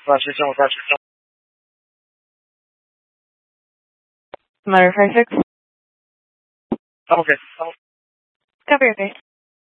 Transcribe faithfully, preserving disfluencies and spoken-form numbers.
Roger, General, Roger. Motor five six. Okay. Cover your face.